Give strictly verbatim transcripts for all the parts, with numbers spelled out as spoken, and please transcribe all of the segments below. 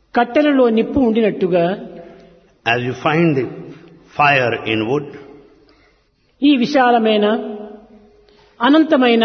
కట్టెలలో నిప్పు ఉండినట్టుగా as you find the fire in wood, ఈ విశాలమైన అనంతమైన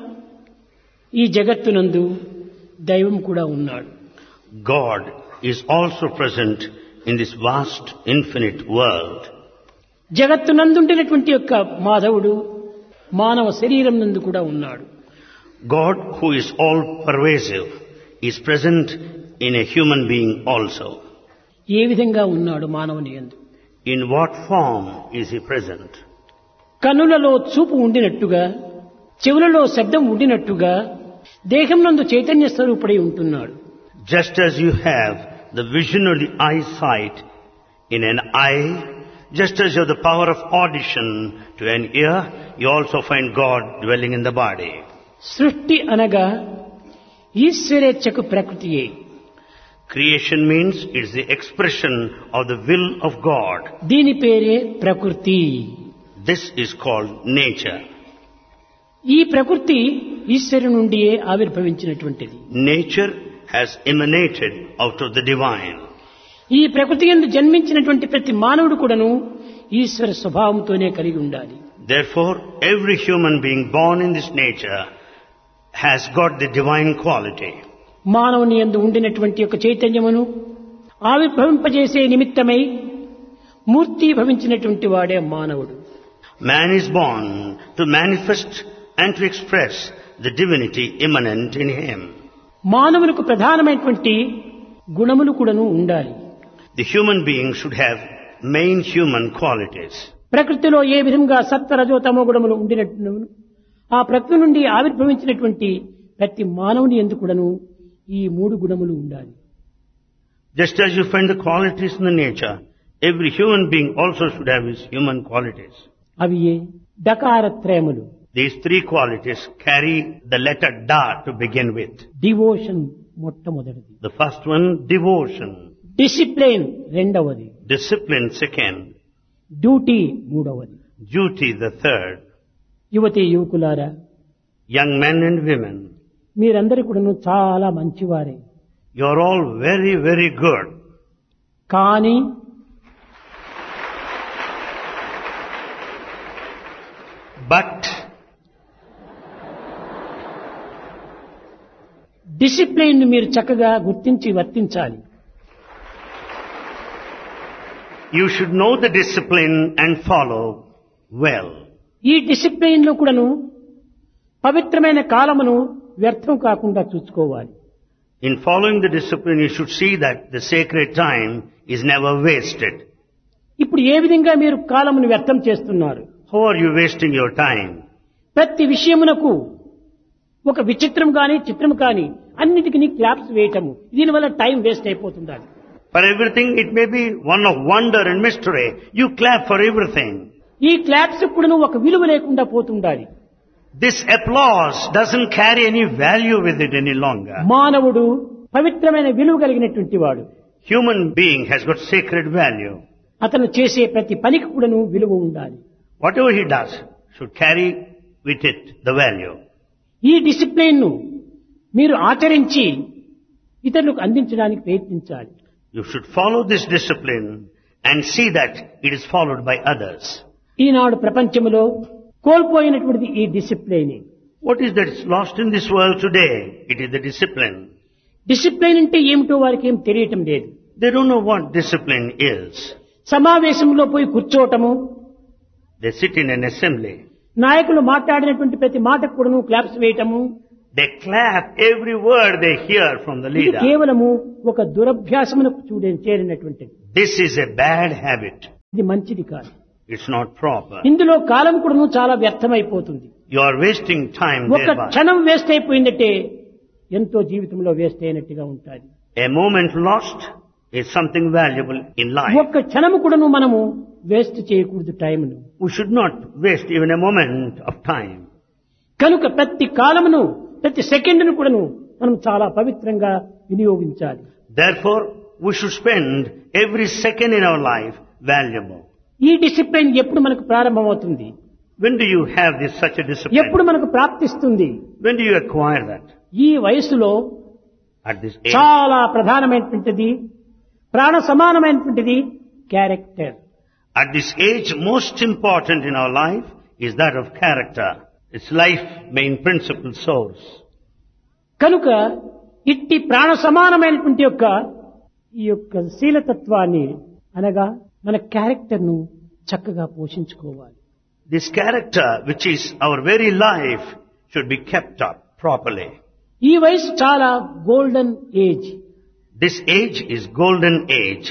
ఈ జగత్తునందు దైవం కూడా ఉన్నాడు. God is also present in this vast, infinite world. జగత్తునందుండినటువంటి యొక్క మాధవుడు మానవ శరీరం నందు కూడా ఉన్నాడు. God, who is all pervasive, is present in a human being also. ఏ విధంగా ఉన్నాడు మానవుని యందు? In what form is he present? కన్నులలో చూపు ఉండినట్టుగా, చెవులలో శబ్దం ఉండినట్టుగా దేహం నందు చైతన్య స్వరూపుడై ఉంటున్నాడు. Just as you have the vision of the eyesight in an eye, just as you have the power of audition to an ear, you also find God dwelling in the body. సృష్టి అనగా ఈశ్వరేచ్ఛకు ప్రకృతియే. Creation means it's the expression of the will of God. దీని పేరే ప్రకృతి. This is called nature. ఈ ప్రకృతి ఈశ్వరు నుండియే ఆవిర్భవించినటువంటిది. Nature has emanated out of the divine. ఈ ప్రకృతి యందు జన్మించినటువంటి ప్రతి మానవుడు కూడాను ఈశ్వర స్వభావంతోనే కలిగి ఉండాలి. Therefore, every human being born in this nature has got the divine quality. మానవుని యందు ఉండినటువంటి యొక్క చైతన్యమును ఆవిర్భవింపజేసే నిమిత్తమై మూర్తి భవించినటువంటి వాడే మానవుడు. Man is born to manifest and to express the divinity immanent in him. మానవునికి ప్రధానమైనటువంటి గుణములు కూడాను ఉండాలి. The human being should have main human qualities. ప్రకృతిలో ఏ విధంగా సత్వ రజో తమో గుణములు ఉండినట్టు ఆ ప్రకృతి నుండి ఆవిర్భవించినటువంటి ప్రతి మానవుని యందు కూడాను ఈ మూడు గుణములు ఉండాలి. Just as you find the qualities in the nature, every human being also should have his human qualities. అవి ఏ డకారత్రయములు. These three qualities carry the letter Da to begin with. Devotion మొట్టమొదటిది. The first one, devotion. Discipline రెండవది. Discipline second. Duty మూడవది. Duty the third. యువతి యువకులారా, Young men and women, మీరందరూ కూడాను చాలా మంచివారే. you are all very, very good. కానీ But discipline మీరు చక్కగా గుర్తించి వర్తించాలి. you should know the discipline and follow well. ఈ డిసిప్లిన్ లో కూడాను పవిత్రమైన కాలమును వ్యర్థం కాకుండా చూసుకోవాలి. In following the discipline, you should see that the sacred time is never wasted. ఇప్పుడు ఏ విధంగా మీరు కాలమును వ్యర్థం చేస్తున్నారు? How are you wasting your time? ప్రతి విషయమునకు ఒక విచిత్రం కానీ చిత్రం కానీ అన్నిటికీ క్లాప్స్ వేయటము, దీనివల్ల time waste అయిపోతుండాలి. For everything, it may be one of wonder and mystery. You clap for everything. ఈ క్లాప్స్ కూడా ఒక విలువ లేకుండా పోతుండాలి. This applause doesn't carry any value with it any longer. మానవుడు పవిత్రమైన విలువ కలిగినటువంటి వాడు. Human being has got sacred value. అతను చేసే ప్రతి పనికి కూడాను విలువ ఉండాలి. Whatever he does should carry with it the value. ఈ డిసిప్లిన్ ను మీరు ఆచరించి ఇతరులకు అందించడానికి ప్రయత్నించాలి. You should follow this discipline and see that it is followed by others. ఈనాడు ప్రపంచంలో కోల్పోయినటువంటిది ఈ discipline. What is that is lost in this world today? It is the discipline. Discipline అంటే ఏమిటో వారికి ఏం తెలియటం లేదు. They don't know what discipline is. సమావేశంలో పోయి కూర్చోవటము, They sit in an assembly. నాయకులు మాట్లాడినటువంటి ప్రతి మాటకు కూడాను claps వేయటము, They clap every word they hear from the ఇది leader. కేవలము ఒక దురభ్యాసమునకు చూడే చేరినటువంటిది. This is a bad habit. ఇది మంచిది కాదు. It's not proper. ఇందులో కాలం కూడాను చాలా వ్యర్థమైపోతుంది. You are wasting time ఒక thereby. క్షణం వేస్ట్ అయిపోయిందంటే ఎంతో జీవితంలో వేస్ట్ అయినట్టుగా ఉంటుంది. A moment lost is something valuable in life. ఒక్క క్షణము కూడాను మనము వేస్ట్ చేయకూడదు టైంను. We should not waste even a moment of time. కనుక ప్రతి కాలమును ప్రతి సెకండ్ను కూడాను మనం చాలా పవిత్రంగా వినియోగించాలి. Therefore, we should spend every second in our life valuable. ఈ డిసిప్లిన్ ఎప్పుడు మనకు ప్రారంభమవుతుంది? When do you have this such a discipline? ఎప్పుడు మనకు ప్రాప్తిస్తుంది? When do you acquire that? ఈ వయసులో At this age, చాలా ప్రధానమైనటువంటిది, ప్రాణ సమానమైనటువంటిది character. at this age, most important in our life is that of character. It's life main principle source. కనుక ఇట్టి ప్రాణ సమానమైనటువంటి యొక్క ఈ యొక్క శీలతత్వాన్ని అనగా మన క్యారెక్టర్ ను చక్కగా పోషించుకోవాలి. This character, which is our very life, should be kept up properly. ఈ వయసు చాలా golden age. This age is golden age.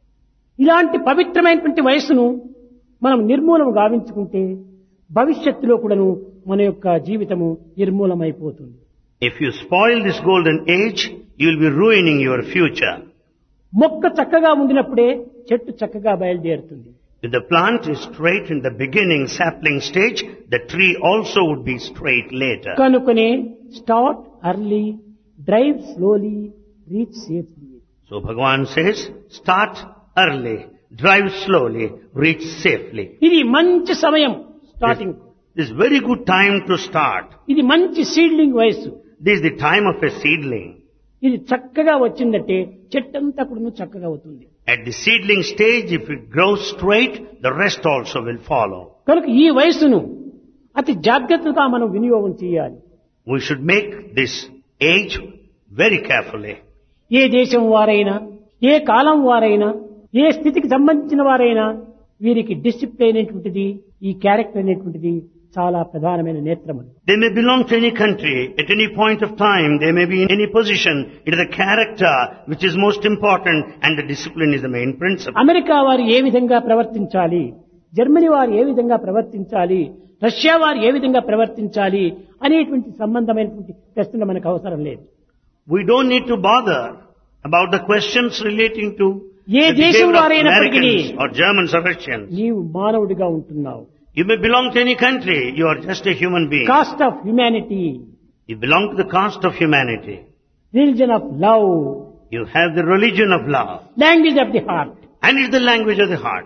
ఇలాంటి పవిత్రమైనటువంటి వయసును మనం నిర్మూలం గావించుకుంటే భవిష్యత్తులో కూడాను మన యొక్క జీవితము నిర్మూలమైపోతుంది. If you spoil this golden age, you will be ruining your future. మొక్క చక్కగా ఉండినప్పుడే చెట్టు చక్కగా బయలుదేరుతుంది. If the plant is straight in the beginning sapling stage, the tree also would be straight later. కనుకనే start early, drive slowly, reach safely. So Bhagavan says, start early, drive slowly, reach safely. ఇది మంచి సమయం starting. This is very good time to start. ఇది మంచి seedling వయసు. This is the time of a seedling. ఇది చక్కగా వచ్చిందంటే చెట్టంతా కూడా చక్కగా అవుతుంది. At the seedling stage, if it grows straight, the rest also will follow. కనుక ఈ వయసును అతి జాగ్రత్తగా మనం వినియోగం చేయాలి. We should make this age very carefully. ఏ దేశం వారైనా, ఏ కాలం వారైనా, ఏ స్థితికి సంబంధించిన వారైనా వీరికి డిసిప్లిన్ అనేటువంటిది, ఈ క్యారెక్టర్ అనేటువంటిది చాలా ప్రధానమైన నేత్రములు. They may belong to any country, at any point of time, they may be in any position. It is the character which is most important, and the discipline is the main principle. America వారు ఏ విధంగా ప్రవర్తించాలి, Germany వారు ఏ విధంగా ప్రవర్తించాలి, Russia వారు ఏ విధంగా ప్రవర్తించాలి అనేటువంటి సంబంధమైనటువంటి ప్రశ్నలు మనకు అవసరం లేదు. We don't need to bother about the questions relating to A the దేశం behavior of వారైనప్పటికీ Americans or Germans or Russians. నీవు మానవుడిగా ఉంటున్నావు. You may belong to any country, you are just a human being. Cost of humanity, You belong to the caste of humanity. Religion of love, You have the religion of love, language of the heart. and it's the language of the heart.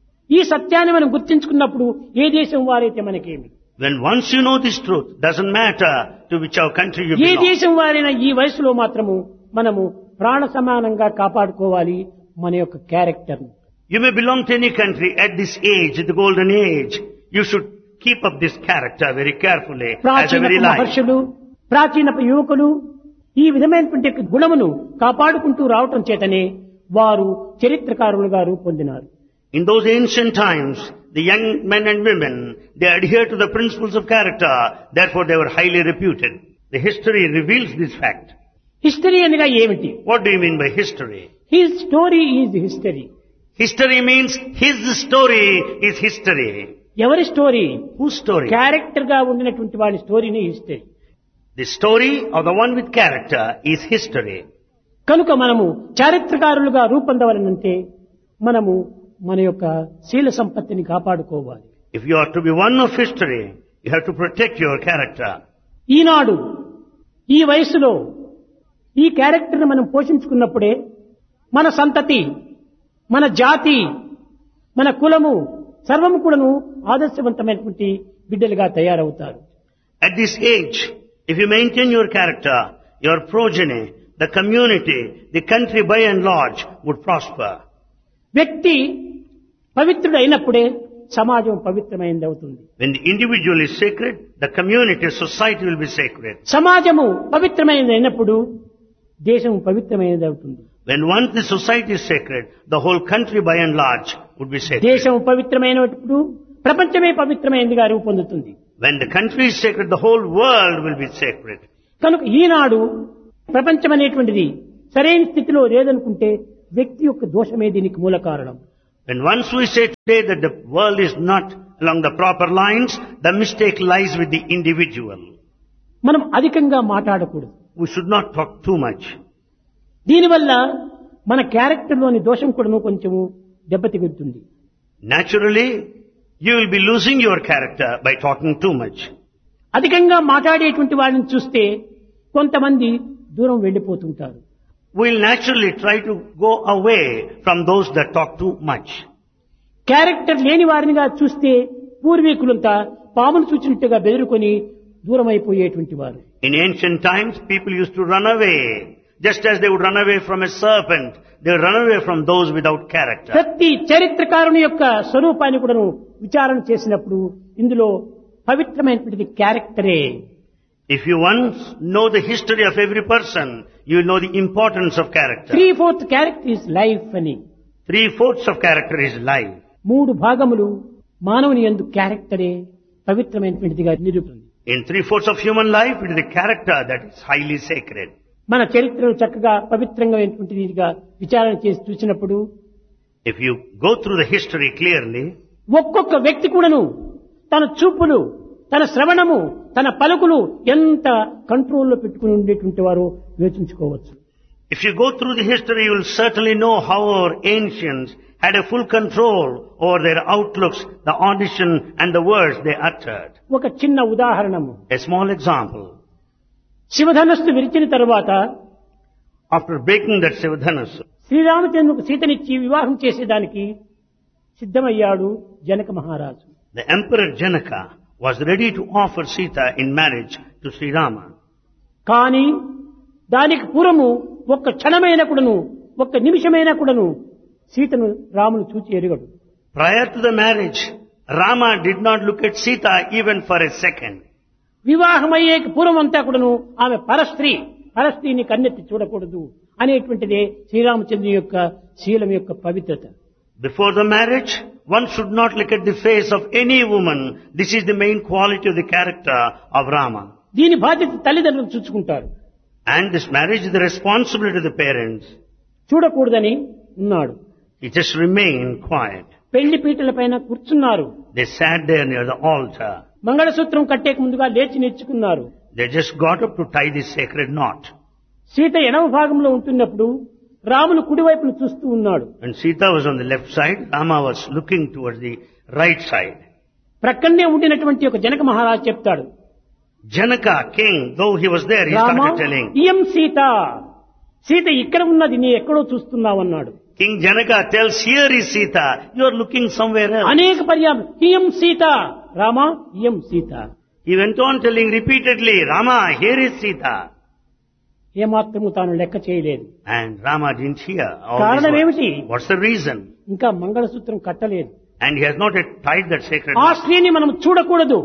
ఈ సత్యాన్ని మనం గుర్తించుకున్నప్పుడు ఏ దేశం వారైతే మనకేమి, When once you know this truth, doesn't matter to which our country you A belong. దేశం వారైనా ఈ వయసులో మాత్రము మనము ప్రాణ సమానంగా కాపాడుకోవాలి మన యొక్క character. You may belong to any country at this age, the golden age. You should keep up this character very carefully as a ప్రాచీన very life. మహర్షులు, ప్రాచీన యువకులు ఈ విధమైనటువంటి గుణమును కాపాడుకుంటూ రావటం చేతనే వారు చరిత్రకారులుగా రూపొందినారు. In those ancient times, the young men and women, they adhere to the principles of character, therefore they were highly reputed. The history reveals this fact. History అనగా ఏమిటి? What do you mean by history? His story is history. History means his story is history. ఎవరి story? Whose story? Character గా ఉండినటువంటి వాడి స్టోరీని history. The story of the one with character is history. కనుక మనము చారిత్రకారులుగా రూపొందవలనంటే మనము మన యొక్క శీల సంపత్తిని కాపాడుకోవాలి. If you are to be one of history, you have to protect your character. ఈనాడు ఈ వయసులో ఈ క్యారెక్టర్ ని మనం పోషించుకున్నప్పుడే మన సంతతి, మన జాతి, మన కులము సర్వము కూడాను ఆదర్శవంతమైనటువంటి బిడ్డలుగా తయారవుతారు. At this age, if you maintain your character, your progeny, the community, the country by and large would prosper. వ్యక్తి పవిత్రుడు అయినప్పుడే సమాజం పవిత్రమైనది అవుతుంది. When the individual is sacred, the community, society will be sacred. సమాజము పవిత్రమైనది అయినప్పుడు దేశం పవిత్రమైనది అవుతుంది. When once the society is sacred, the whole country by and large would be sacred. దేశం పవిత్రమైనప్పుడు ప్రపంచమే పవిత్రమైనదిగా రూపొందుతుంది. When the country is sacred, the whole world will be sacred. కనుక ఈనాడు ప్రపంచం అనేటువంటిది సరైన స్థితిలో లేదనుకుంటే వ్యక్తి యొక్క దోషమే దీనికి మూల కారణం. When once we say today that the world is not along the proper lines, the mistake lies with the individual. మనం అధికంగా మాట్లాడకూడదు. We should not talk too much. దీనివల్ల మన క్యారెక్టర్లోని దోషం కూడాను కొంచెము దెబ్బతిగుతుంది. Naturally, you will be losing your character by talking too much. అధికంగా మాట్లాడేటువంటి వాడిని చూస్తే కొంతమంది దూరం వెళ్ళిపోతుంటారు. We'll naturally try to go away from those that talk too much. Character లేని వారినిగా చూస్తే పూర్వీకులంతా పామును చూచినట్టుగా బెదిరుకొని దూరం అయిపోయేటువంటి వారు. In ancient times, people used to run away Just as they would run away from a serpent, they would run away from those without character. ప్రతి చరిత్రకారుని యొక్క స్వరూపాన్ని కూడాను విచారణ చేసినప్పుడు ఇందులో పవిత్రమైనటువంటి క్యారెక్టరే. If you once know the history of every person, you will know the importance of character. Three fourth character is life అని. Three-fourths of character is life. మూడు భాగములు మానవుని యందు క్యారెక్టరే పవిత్రమైనటువంటిదిగా నిరూపణ. In three-fourths of human life, it is the character that is highly sacred. మన చరిత్రను చక్కగా పవిత్రంగా విచారణ చేసి చూసినప్పుడు If you go through the history clearly, ఒక్కొక్క వ్యక్తి కూడాను తన చూపులు, తన శ్రవణము, తన పలుకులు ఎంత కంట్రోల్లో పెట్టుకుని ఉండేటువంటి వారో యోచించుకోవచ్చు. if you go through the history, you will certainly know how our ancients had a full control over their outlooks, the audition and the words they uttered. ఒక చిన్న ఉదాహరణము. A small example. శివధనస్సు విరిచిన తరువాత After breaking that Sivadhanasu, శ్రీరామచంద్రుకు సీతనిచ్చి వివాహం చేసేదానికి సిద్ధమయ్యాడు జనక మహారాజు. the Emperor Janaka was ready to offer Sita in marriage to Sri Rama. కానీ దానికి పూర్వము ఒక్క క్షణమైన కూడాను, ఒక్క నిమిషమైన కూడాను సీతను రామును చూచి ఎరుగడు. Prior to the marriage, Rama did not look at Sita even for a second. వివాహమయ్యే పూర్వం అంతా కూడాను ఆమె పరస్త్రీ, పరస్త్రీని కన్నెత్తి చూడకూడదు అనేటువంటిదే శ్రీరామచంద్రుని యొక్క శీలం యొక్క పవిత్రత. Before the marriage, one should not look at the face of any woman. This is the main quality of the character of Rama. దీని బాధ్యత తల్లిదండ్రులు చూసుకుంటారు. And this marriage is the responsibility of the parents. చూడకూడదని ఉన్నాడు. He just remained quiet. పెళ్లి పీటల పైన కూర్చున్నారు. They sat there near the altar. మంగళసూత్రం కట్టేక ముందుగా లేచి నిచ్చుకున్నారు. They just got up to tie this sacred knot. Sita ఎడమ భాగంలో ఉంటున్నప్పుడు రామును కుడివైపును చూస్తూ ఉన్నాడు. When Sita was on the left side, Rama was looking towards the right side. ప్రక్కనే ఉండినటువంటి ఒక జనక మహారాజు చెప్తాడు, Janaka, king, though he was there, he Rama started telling, ఇయం Sita, Sita ఇక్కడ ఉన్నది నీ ఎక్కడో చూస్తున్నావన్నాడు. King Janaka tells, here is Sita, you are looking somewhere else. అనేక పర్యాయం ఇయం Sita, Rama ఇయం Sita. He went on telling repeatedly, Rama, here is Sita. ఏమాత్రము తాను లెక్క చేయలేదు. And Rama didn't hear all కారణం this. ఏమిటి? What's the reason? ఇంకా మంగళసూత్రం కట్టలేదు. And he has not yet tied that sacred ఆ knot. స్త్రీని మనం చూడకూడదు.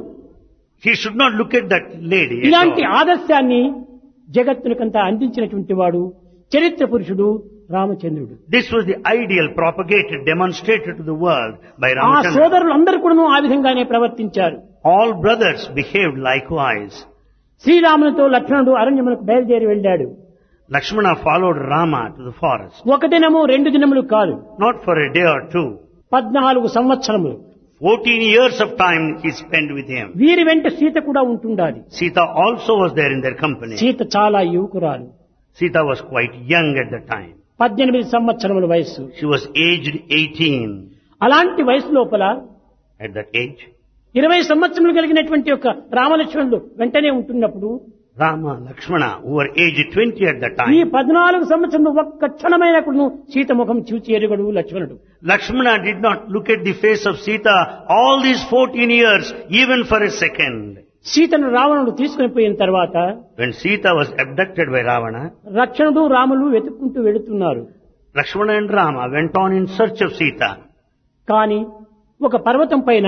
He should not look at that lady at ఇలాంటి all. ఆదర్శాన్ని జగత్తునికంతా అందించినటువంటి వాడు చరిత్ర పురుషుడు రామచంద్రుడు. This was the ideal propagated, demonstrated to the world by ఆ Ramachandra. సోదరులు అందరూ కూడా ఆ విధంగానే ప్రవర్తించారు. All brothers behaved likewise. శ్రీరామునితో లక్ష్మణుడు అరణ్యమునకు బయలుదేరి వెళ్ళాడు. Lakshmana followed Rama to the forest. ఒక దినము రెండు దినములు కాదు, Not for a day or two. పద్నాలుగు సంవత్సరములు Fourteen years of time he spent with him. వీరి వెంట సీత కూడా ఉంటుండాలి. Sita also was there in their company. Sita చాలా యువకురాలు. Sita was quite young at the time. పద్దెనిమిది సంవత్సరముల వయస్సు. She was aged eighteen. అలాంటి వయసు లోపల At that age, ఇరవై సంవత్సరములు కలిగినటువంటి ఒక రామలక్ష్మణుడు వెంటనే ఉంటున్నప్పుడు Rama, Lakshmana, who were aged twenty at that ఈ time, పద్నాలుగు సంవత్సరంలో ఒక్క క్షణమైనప్పుడు సీత ముఖం చూచి ఎరుగడు లక్ష్మణుడు. Lakshmana did not look at the face of Sita all these fourteen years, even for a second. సీతను రావణుడు తీసుకుని పోయిన తర్వాత When Sita was abducted by Ravana, లక్ష్మణుడు రాములు వెతుక్కుంటూ వెళుతున్నారు. Lakshmana and Rama went on in search of Sita. కానీ ఒక పర్వతం పైన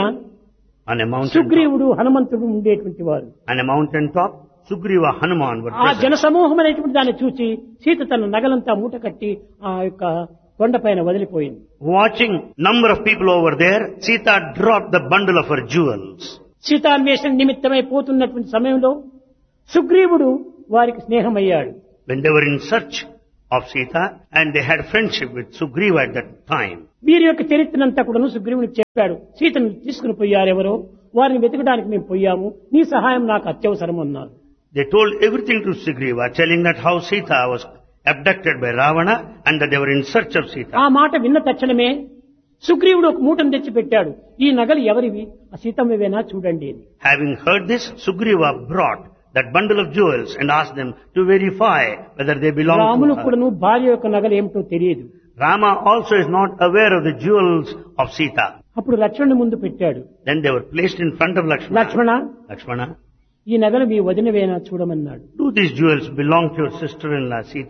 On a mountain top, సుగ్రీవుడు హనుమంతుడు ఉండేటువంటి వారు. on a mountain top, Sugriva, Hanuman were ఆ present. జనసమూహం అనేటువంటి దాన్ని చూసి సీత తన నగలంతా మూట కట్టి ఆ యొక్క కొండపైన వదిలిపోయింది. Watching number of people over there, Sita dropped the bundle of her jewels. సీతాన్వేషణ నిమిత్తమై పోతున్నటువంటి సమయంలో సుగ్రీవుడు వారికి స్నేహమయ్యాడు. When they were in search of Sita, and they had friendship with Sugriva at that time. వీరి యొక్క చరిత్రనంతా కూడా సుగ్రీవునికి చెప్పాడు. సీతను తీసుకుని పోయారెవరో వారిని వెతకడానికి మేము పోయాము, నీ సహాయం నాకు అత్యవసరం అన్నారు. They told everything to Sugriva, telling that how Sita was abducted by Ravana and that they were in search of Sita. ఆ మాట విన్న తక్షణమే సుగ్రీవుడు ఒక మూటను తెచ్చి పెట్టాడు. ఈ నగలు ఎవరివి? ఆ సీతమ్మవేనా చూడండి అని. Having heard this, Sugriva brought that bundle of jewels and asked them to verify whether they belong రామును to her. కూడాను భార్య యొక్క నగలు ఏమిటో తెలియదు. Rama also is not aware of the jewels of Sita. అప్పుడు లక్ష్మణుని ముందు పెట్టాడు. Then they were placed in front of Lakshmana. Lakshmana, Lakshmana, ఈ నగలు మీ వదినవేనా చూడమన్నాడు. do these jewels belong to your sister-in-law Sita?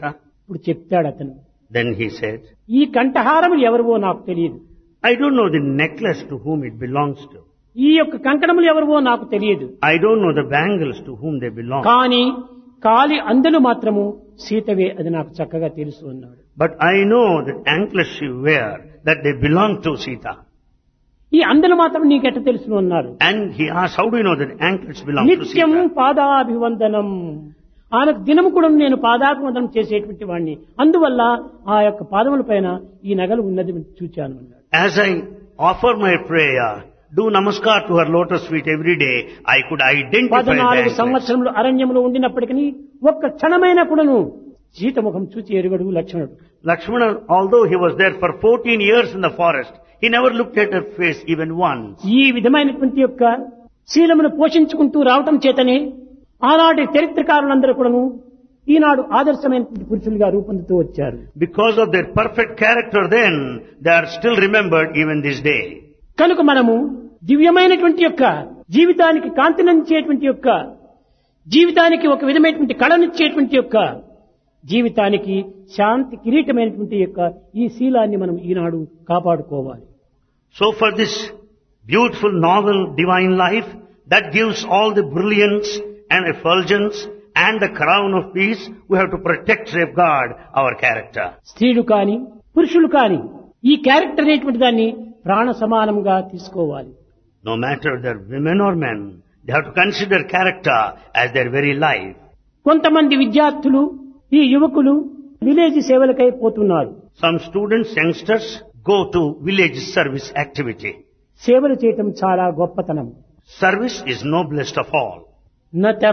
ఇప్పుడు చెప్తాడు అతను, Then he said, ఈ కంఠహారములు ఎవరివో నాకు తెలియదు, I don't know the necklace to whom it belongs to. ఈ యొక్క కంకణములు ఎవరివో నాకు తెలియదు, I don't know the bangles to whom they belong. కానీ కాలి అందలు మాత్రము సీతవే, అది నాకు చక్కగా తెలుసు అన్నాడు. But I know that anklets she wear, that they belong to Sita. ఈ అందలు మాత్రం నీకెట్ట తెలుసును అన్నారు. And he asked, how do you know that anklets belong to నిత్యం Sita? పాదాభివందనం, ఆమెకు దినము కూడా నేను పాదాభివందనం చేసేటువంటి వాడిని, అందువల్ల ఆ యొక్క పాదముల పైన ఈ నగలు ఉన్నది చూచాను అన్నాడు. As I offer my prayer, do namaskar to her lotus feet every day, I could identify the పద్నాలుగు anklets. సంవత్సరములు అరణ్యములో ఉండినప్పటికీ ఒక్క క్షణమైన కూడాను సీతముఖం చూచి ఎరుగడు లక్ష్మణుడు. Lakshmana, although he was there for fourteen years in the forest, he never looked at her face even once. ఈ విధమైనటువంటి యొక్క శీలమును పోషించుకుంటూ రావటం చేతనే ఆనాటి చరిత్రకారులందరూ కూడాను ఈనాడు ఆదర్శమైనటువంటి పురుషులుగా రూపొందుతూ వచ్చారు. Because of their perfect character then, they are still remembered even this day. కనుక మనము దివ్యమైనటువంటి యొక్క జీవితానికి కాంతినిచ్చేటువంటి యొక్క జీవితానికి ఒక విధమైనటువంటి కళనిచ్చేటువంటి యొక్క జీవితానికి శాంతి కిరీటమైనటువంటి యొక్క ఈ శీలాన్ని మనం ఈనాడు కాపాడుకోవాలి. So for this beautiful novel divine life that gives all the brilliance and effulgence and the crown of peace, we have to protect, safeguard our character. స్త్రీలు కాని పురుషులు కాని ఈ క్యారెక్టర్ అనేటువంటి దాన్ని ప్రాణ సమానంగా తీసుకోవాలి. No matter they're women or men, they have to consider character as their very life. కొంతమంది విద్యార్థులు, ఈ యువకులు విలేజ్ సేవలకై పోతున్నారు. Some students, youngsters, go to village service activity. సేవలు చేయటం చాలా గొప్పతనం. Service is noblest of all. నత